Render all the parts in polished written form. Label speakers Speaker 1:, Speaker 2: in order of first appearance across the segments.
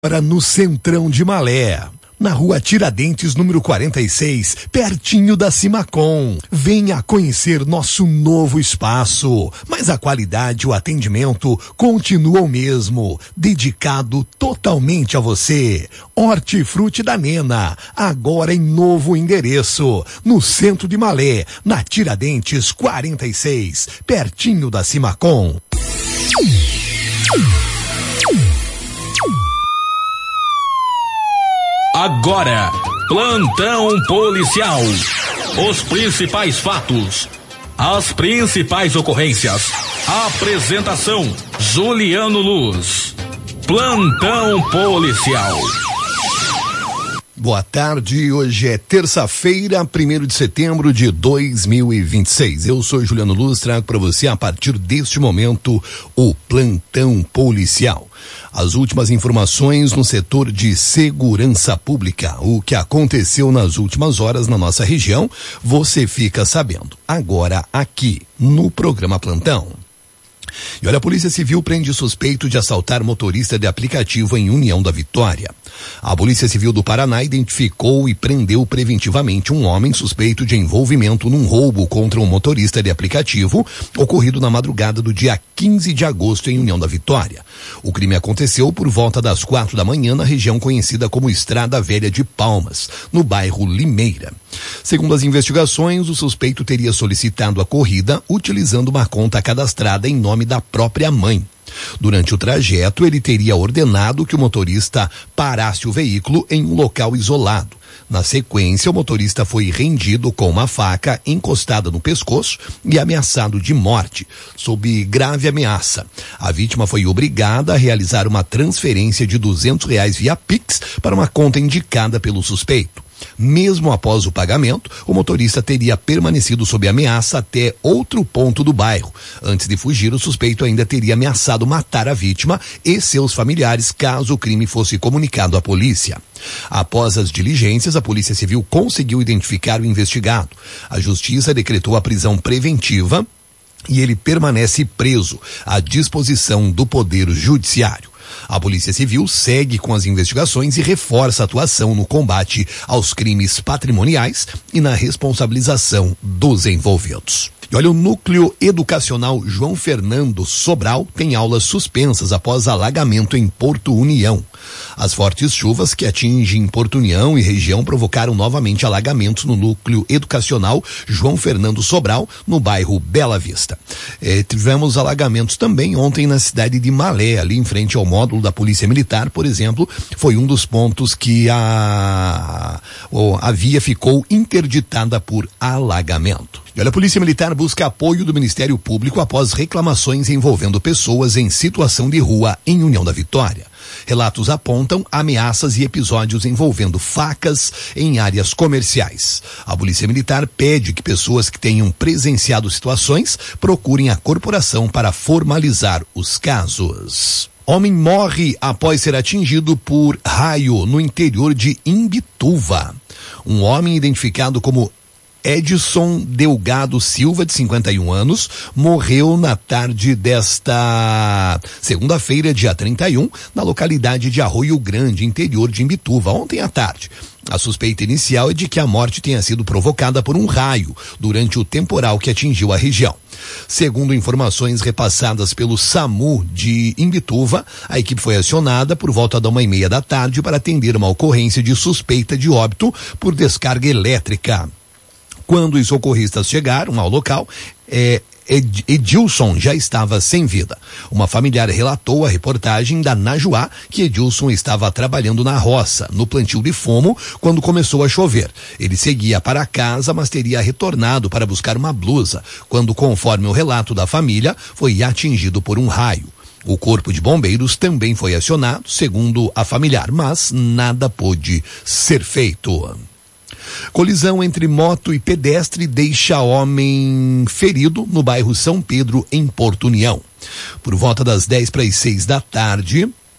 Speaker 1: Agora no Centrão de Malé, na rua Tiradentes, número 46, pertinho da Simacom. Venha conhecer nosso novo espaço, mas a qualidade e o atendimento continuam o mesmo, dedicado totalmente a você. Hortifruti da Nena, agora em novo endereço, no centro de Malé, na Tiradentes 46, pertinho da Simacom.
Speaker 2: Agora, plantão policial. Os principais fatos, as principais ocorrências. Apresentação: Juliano Luz. Plantão policial.
Speaker 1: Boa tarde, hoje é terça-feira, 1º de setembro de 2026. Eu sou Juliano Luz, trago para você a partir deste momento o Plantão Policial. As últimas informações no setor de segurança pública. O que aconteceu nas últimas horas na nossa região, você fica sabendo agora aqui no programa Plantão. E olha, a Polícia Civil prende suspeito de assaltar motorista de aplicativo em União da Vitória. A Polícia Civil do Paraná identificou e prendeu preventivamente um homem suspeito de envolvimento num roubo contra um motorista de aplicativo ocorrido na madrugada do dia 15 de agosto em União da Vitória. O crime aconteceu por volta das 4 da manhã na região conhecida como Estrada Velha de Palmas, no bairro Limeira. Segundo as investigações, o suspeito teria solicitado a corrida utilizando uma conta cadastrada em nome da própria mãe. Durante o trajeto, ele teria ordenado que o motorista parasse o veículo em um local isolado. Na sequência, o motorista foi rendido com uma faca encostada no pescoço e ameaçado de morte, sob grave ameaça. A vítima foi obrigada a realizar uma transferência de R$200 via Pix para uma conta indicada pelo suspeito. Mesmo após o pagamento, o motorista teria permanecido sob ameaça até outro ponto do bairro. Antes de fugir, o suspeito ainda teria ameaçado matar a vítima e seus familiares caso o crime fosse comunicado à polícia. Após as diligências, a Polícia Civil conseguiu identificar o investigado. A Justiça decretou a prisão preventiva e ele permanece preso à disposição do Poder Judiciário. A Polícia Civil segue com as investigações e reforça a atuação no combate aos crimes patrimoniais e na responsabilização dos envolvidos. E olha, o Núcleo Educacional João Fernando Sobral tem aulas suspensas após alagamento em Porto União. As fortes chuvas que atingem Porto União e região provocaram novamente alagamentos no Núcleo Educacional João Fernando Sobral, no bairro Bela Vista. Tivemos alagamentos também ontem na cidade de Malé, ali em frente ao módulo da Polícia Militar, por exemplo, foi um dos pontos que a via ficou interditada por alagamento. E olha, a Polícia Militar busca apoio do Ministério Público após reclamações envolvendo pessoas em situação de rua em União da Vitória. Relatos apontam ameaças e episódios envolvendo facas em áreas comerciais. A Polícia Militar pede que pessoas que tenham presenciado situações procurem a corporação para formalizar os casos. Homem morre após ser atingido por raio no interior de Imbituva. Um homem identificado como Edson Delgado Silva, de 51 anos, morreu na tarde desta segunda-feira, dia 31, na localidade de Arroio Grande, interior de Imbituva, ontem à tarde. A suspeita inicial é de que a morte tenha sido provocada por um raio durante o temporal que atingiu a região. Segundo informações repassadas pelo SAMU de Imbituva, a equipe foi acionada por volta da 1h30 da tarde para atender uma ocorrência de suspeita de óbito por descarga elétrica. Quando os socorristas chegaram ao local, Edilson já estava sem vida. Uma familiar relatou à reportagem da Najuá que Edilson estava trabalhando na roça, no plantio de fumo, quando começou a chover. Ele seguia para casa, mas teria retornado para buscar uma blusa, quando, conforme o relato da família, foi atingido por um raio. O Corpo de Bombeiros também foi acionado, segundo a familiar, mas nada pôde ser feito. Colisão entre moto e pedestre deixa homem ferido no bairro São Pedro, em Porto União. Por volta das 5:50 da tarde,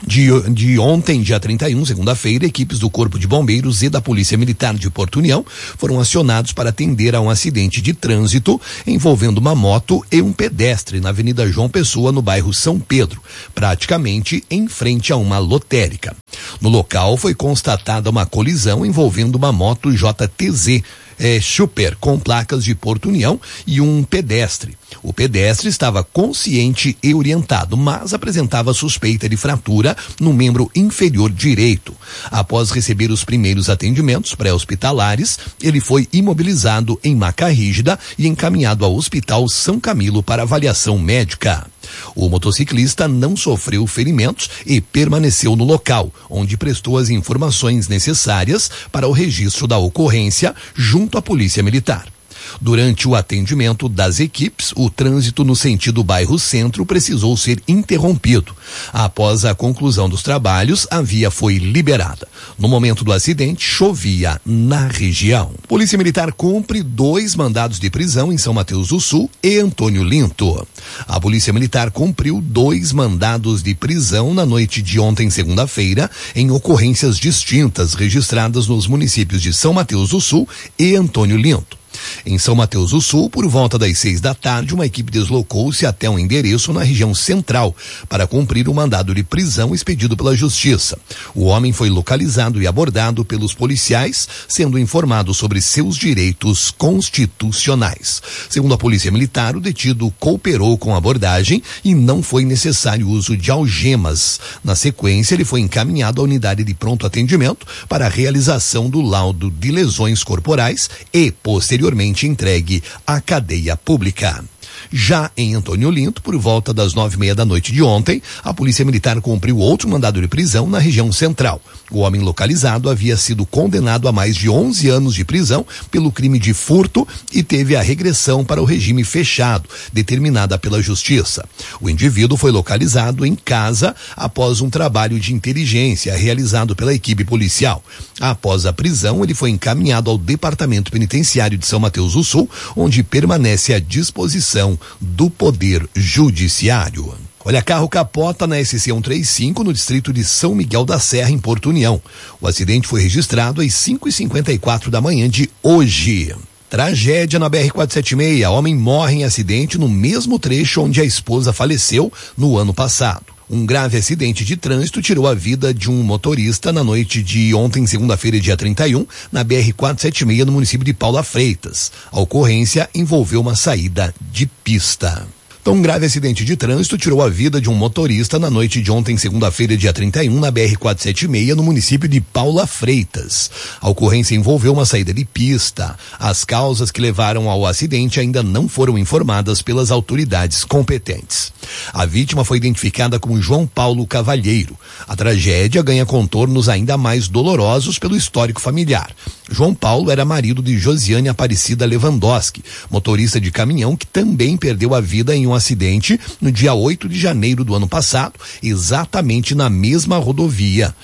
Speaker 1: De ontem, dia 31, segunda-feira, equipes do Corpo de Bombeiros e da Polícia Militar de Porto União foram acionados para atender a um acidente de trânsito envolvendo uma moto e um pedestre na Avenida João Pessoa, no bairro São Pedro, praticamente em frente a uma lotérica. No local foi constatada uma colisão envolvendo uma moto JTZ Super com placas de Porto União e um pedestre. O pedestre estava consciente e orientado, mas apresentava suspeita de fratura no membro inferior direito. Após receber os primeiros atendimentos pré-hospitalares, ele foi imobilizado em maca rígida e encaminhado ao Hospital São Camilo para avaliação médica. O motociclista não sofreu ferimentos e permaneceu no local, onde prestou as informações necessárias para o registro da ocorrência junto à Polícia Militar. Durante o atendimento das equipes, o trânsito no sentido bairro Centro precisou ser interrompido. Após a conclusão dos trabalhos, a via foi liberada. No momento do acidente, chovia na região. Polícia Militar cumpre 2 mandados de prisão em São Mateus do Sul e Antônio Linto. A Polícia Militar cumpriu 2 mandados de prisão na noite de ontem, segunda-feira, em ocorrências distintas registradas nos municípios de São Mateus do Sul e Antônio Linto. Em São Mateus do Sul, por volta das 6 da tarde, uma equipe deslocou-se até um endereço na região central para cumprir o mandado de prisão expedido pela Justiça. O homem foi localizado e abordado pelos policiais, sendo informado sobre seus direitos constitucionais. Segundo a Polícia Militar, o detido cooperou com a abordagem e não foi necessário o uso de algemas. Na sequência, ele foi encaminhado à unidade de pronto atendimento para a realização do laudo de lesões corporais e, posteriormente, entregue à cadeia pública. Já em Antônio Linto, por volta das 9:30 da noite de ontem, a Polícia Militar cumpriu outro mandado de prisão na região central. O homem localizado havia sido condenado a mais de 11 anos de prisão pelo crime de furto e teve a regressão para o regime fechado, determinada pela Justiça. O indivíduo foi localizado em casa após um trabalho de inteligência realizado pela equipe policial. Após a prisão, ele foi encaminhado ao Departamento Penitenciário de São Mateus do Sul, onde permanece à disposição do Poder Judiciário. Olha, carro capota na SC 135 no distrito de São Miguel da Serra, em Porto União. O acidente foi registrado às 5h54 da manhã de hoje. Tragédia na BR-476. Homem morre em acidente no mesmo trecho onde a esposa faleceu no ano passado. Um grave acidente de trânsito tirou a vida de um motorista na noite de ontem, segunda-feira, dia 31, na BR-476, no município de Paula Freitas. A ocorrência envolveu uma saída de pista. Então, um grave acidente de trânsito tirou a vida de um motorista na noite de ontem, segunda-feira, dia 31, na BR-476, no município de Paula Freitas. A ocorrência envolveu uma saída de pista. As causas que levaram ao acidente ainda não foram informadas pelas autoridades competentes. A vítima foi identificada como João Paulo Cavalheiro. A tragédia ganha contornos ainda mais dolorosos pelo histórico familiar. João Paulo era marido de Josiane Aparecida Lewandowski, motorista de caminhão que também perdeu a vida em um acidente no dia 8 de janeiro do ano passado, exatamente na mesma rodovia,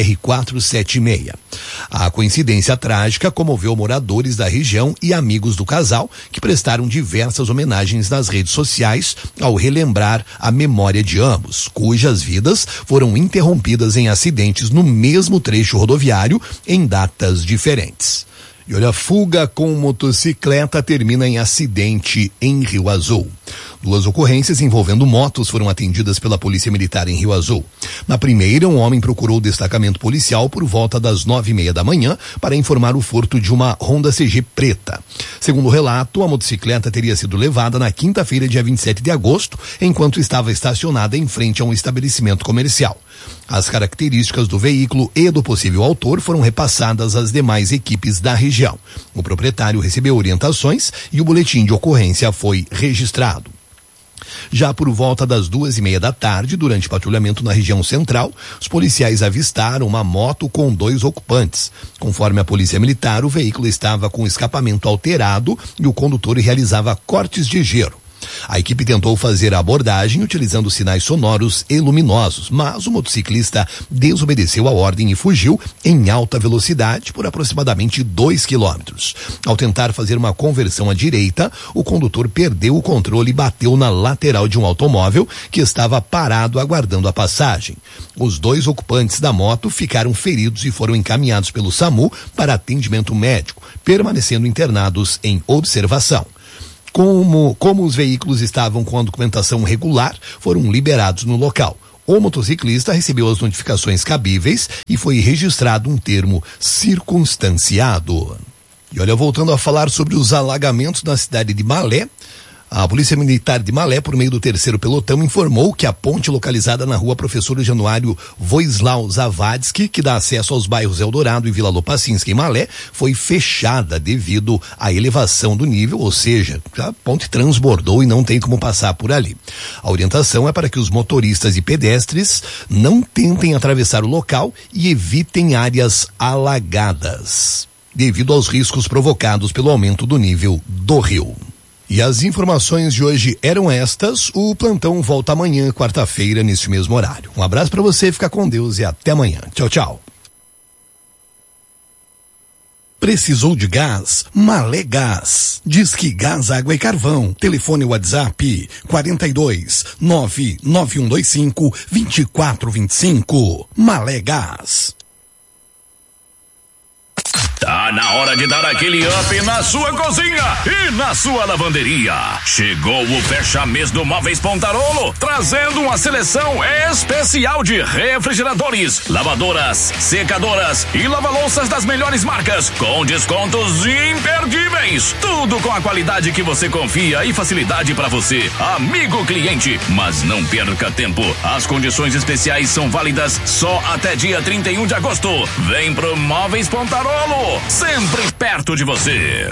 Speaker 1: BR-476. A coincidência trágica comoveu moradores da região e amigos do casal, que prestaram diversas homenagens nas redes sociais ao relembrar a memória de ambos, cujas vidas foram interrompidas em acidentes no mesmo trecho rodoviário em datas diferentes. E olha, fuga com motocicleta termina em acidente em Rio Azul. 2 ocorrências envolvendo motos foram atendidas pela Polícia Militar em Rio Azul. Na primeira, um homem procurou o destacamento policial por volta das 9:30 da manhã para informar o furto de uma Honda CG preta. Segundo o relato, a motocicleta teria sido levada na quinta-feira, dia 27 de agosto, enquanto estava estacionada em frente a um estabelecimento comercial. As características do veículo e do possível autor foram repassadas às demais equipes da região. O proprietário recebeu orientações e o boletim de ocorrência foi registrado. Já por volta das 2:30 da tarde, durante patrulhamento na região central, os policiais avistaram uma moto com 2 ocupantes. Conforme a Polícia Militar, o veículo estava com escapamento alterado e o condutor realizava cortes de gelo. A equipe tentou fazer a abordagem utilizando sinais sonoros e luminosos, mas o motociclista desobedeceu a ordem e fugiu em alta velocidade por aproximadamente 2 quilômetros. Ao tentar fazer uma conversão à direita, o condutor perdeu o controle e bateu na lateral de um automóvel que estava parado aguardando a passagem. Os 2 ocupantes da moto ficaram feridos e foram encaminhados pelo SAMU para atendimento médico, permanecendo internados em observação. Como os veículos estavam com a documentação regular, foram liberados no local. O motociclista recebeu as notificações cabíveis e foi registrado um termo circunstanciado. E olha, voltando a falar sobre os alagamentos na cidade de Malé, a Polícia Militar de Malé, por meio do 3º Pelotão, informou que a ponte localizada na rua Professor Januário Voislau Zavadski, que dá acesso aos bairros Eldorado e Vila Lopacinski em Malé, foi fechada devido à elevação do nível, ou seja, a ponte transbordou e não tem como passar por ali. A orientação é para que os motoristas e pedestres não tentem atravessar o local e evitem áreas alagadas, devido aos riscos provocados pelo aumento do nível do rio. E as informações de hoje eram estas. O plantão volta amanhã, quarta-feira, neste mesmo horário. Um abraço para você, fica com Deus e até amanhã. Tchau, tchau. Precisou de gás? Malé Gás. Disque Gás, Água e Carvão. Telefone WhatsApp 42 99125 2425. Malé Gás.
Speaker 2: Tá na hora de dar aquele up na sua cozinha e na sua lavanderia. Chegou o fecha-mês do Móveis Pontarolo, trazendo uma seleção especial de refrigeradores, lavadoras, secadoras e lava-louças das melhores marcas, com descontos imperdíveis. Tudo com a qualidade que você confia e facilidade para você, amigo cliente. Mas não perca tempo, as condições especiais são válidas só até dia 31 de agosto. Vem pro Móveis Pontarolo, sempre perto de você.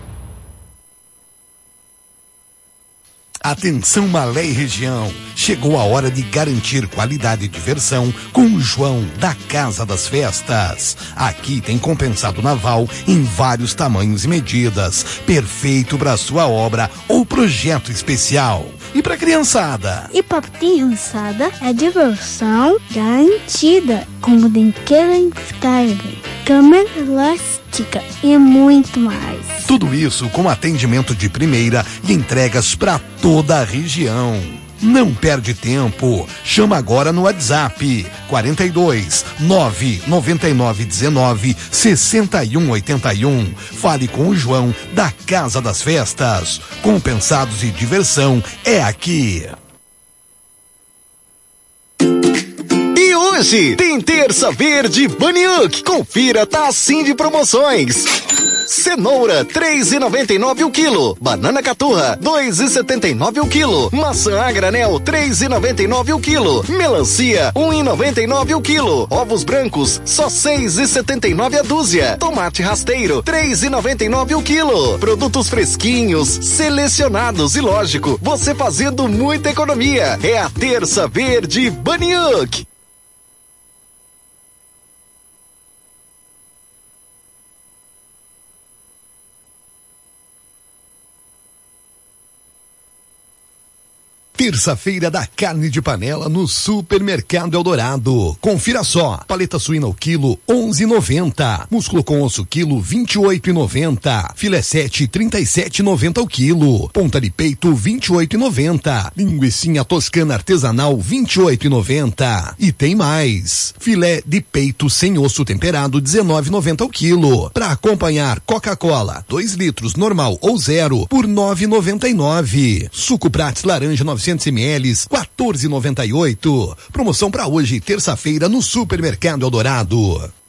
Speaker 1: Atenção Malé e região, chegou a hora de garantir qualidade e diversão com o João da Casa das Festas. Aqui tem compensado naval em vários tamanhos e medidas, perfeito para sua obra ou projeto especial. E para criançada?
Speaker 3: E para criançada é diversão garantida, como brinquedo inflável, cama elástica e muito mais.
Speaker 1: Tudo isso com atendimento de primeira e entregas para toda a região. Não perde tempo. Chama agora no WhatsApp 42 999 19 61 81. Fale com o João da Casa das Festas. Compensados e diversão é aqui.
Speaker 4: E hoje tem Terça Verde Baniuk. Confira, tá assim de promoções. Cenoura, 3,99 o quilo. Banana caturra, 2,79 o quilo. Maçã a granel, 3,99 o quilo. Melancia, 1,99 o quilo. Ovos brancos, só 6,79 a dúzia. Tomate rasteiro, 3,99 o quilo. Produtos fresquinhos, selecionados e lógico, você fazendo muita economia. É a Terça Verde Baniuk.
Speaker 1: Terça-feira da carne de panela no Supermercado Eldorado. Confira só. Paleta suína ao quilo 11,90. Músculo com osso quilo 28,90. Filé 7 37,90 ao quilo. Ponta de peito 28,90. Linguicinha toscana artesanal 28,90. E tem mais. Filé de peito sem osso temperado 19,90 ao quilo. Para acompanhar Coca-Cola 2 litros normal ou zero por 9,99. Suco Prats laranja 900 ml, 14,98. Promoção para hoje, terça-feira, no Supermercado Eldorado.